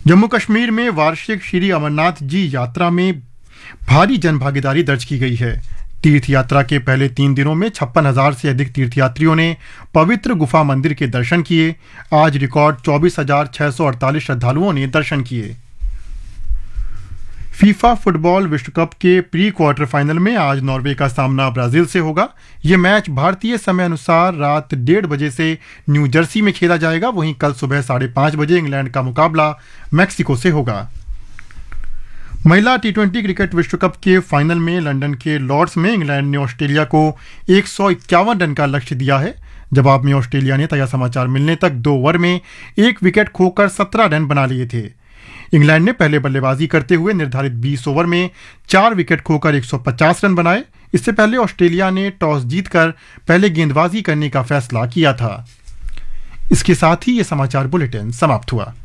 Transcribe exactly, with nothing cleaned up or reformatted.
जम्मू कश्मीर में वार्षिक श्री अमरनाथ जी यात्रा में भारी जन भागीदारी दर्ज की गई है। तीर्थ यात्रा के पहले तीन दिनों में छप्पन हजार से अधिक तीर्थयात्रियों ने पवित्र गुफा मंदिर के दर्शन किए। आज रिकॉर्ड चौबीस हजार छह सौ अड़तालीस श्रद्धालुओं ने दर्शन किए। फीफा फुटबॉल विश्व कप के प्री क्वार्टर फाइनल में आज नॉर्वे का सामना ब्राजील से होगा। यह मैच भारतीय समय अनुसार रात डेढ़ बजे से न्यू जर्सी में खेला जाएगा। वहीं कल सुबह साढ़े पांच बजे इंग्लैंड का मुकाबला मैक्सिको से होगा। महिला टी ट्वेंटी क्रिकेट विश्व कप के फाइनल में लंदन के लॉर्ड्स में इंग्लैंड ने ऑस्ट्रेलिया को एक सौ इक्यावन रन का लक्ष्य दिया है। जवाब में ऑस्ट्रेलिया ने ताजा समाचार मिलने तक दो ओवर में एक विकेट खोकर सत्रह रन बना लिए थे। इंग्लैंड ने पहले बल्लेबाजी करते हुए निर्धारित बीस ओवर में चार विकेट खोकर एक सौ पचास रन बनाए। इससे पहले ऑस्ट्रेलिया ने टॉस जीतकर पहले गेंदबाजी करने का फैसला किया था। इसके साथ ही ये समाचार बुलेटिन समाप्त हुआ।